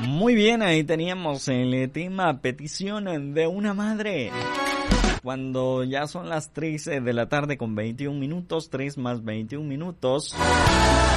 Muy bien, ahí teníamos el tema petición de una madre. Cuando ya son las 3 de la tarde con 21 minutos, 3 más 21 minutos.